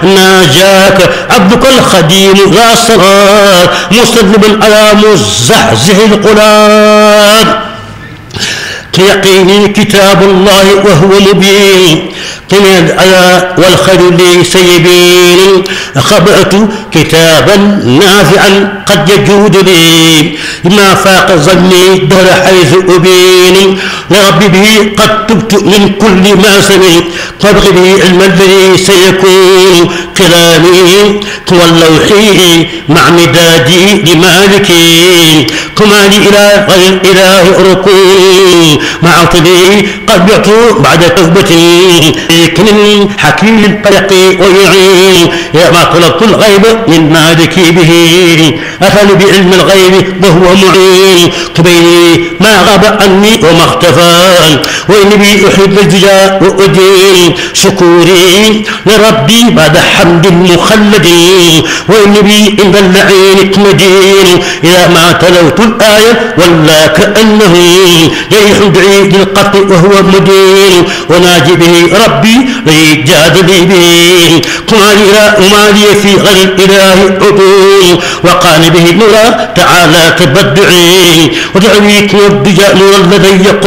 ناجاك عبدك الخديم ذا الصغار مستذنبا على مزحزح القلاب يقيني كتاب الله وهو مبين قني الآية والخير لي سيبين خبأت كتابا نافعا قد يجود لي ما فاق ظني دهر حيث أبين لربي به قد تبت من كل ما سمعت وابغ به علم الذي سيكون كلامي واللوحي مع مدادي لمالكي كما لي إلى غير الإله ركون مع عطبي قد بعت بعد توبتي لكن حكيم الطريق ويعين يا ما طلبت الغيب من مالكي به أفل بعلم الغيب وهو معين تبيني ما غاب عني وما اختفى وإني بي أحب الجزاء وأدين شكوري لربي بعد حمد مخلد وإني بي عند اللعين مدين إذا ما تلوت الآية ولا كأنه جريح بعيد القطع وهو مدين وناجي به ربي ليجادل به وما لي في غير الإله عدول وقال به المولى تعالى تبدعي ودعويك والدجاء الذي يقول